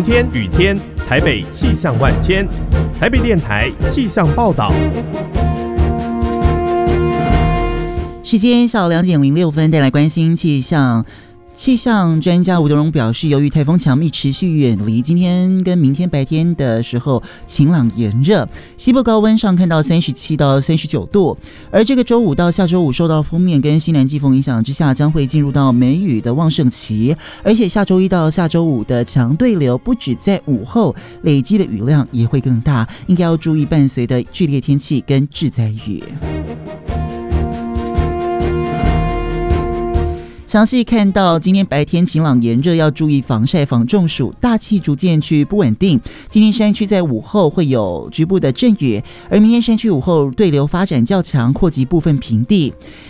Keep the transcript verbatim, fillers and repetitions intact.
晴天、雨天，台北气象万千。台北电台气象报道。 时间下午两点零六分，带来关心气象。气象专家吴德荣表示，由于台风强密持续远离，今天跟明天白天的时候晴朗炎热，西部高温上看到三十七到三十九度。而这个周五到下周五受到锋面跟西南季风影响之下，将会进入到梅雨的旺盛期，而且下周一到下周五的强对流不止在午后，累积的雨量也会更大，应该要注意伴随的剧烈天气跟致灾雨。详细看到今天白天晴朗炎热，要注意防晒防中暑，大气逐渐趋于不稳定。今天山区在午后会有局部的阵雨，而明天山区午后对流发展较强，扩及部分平地。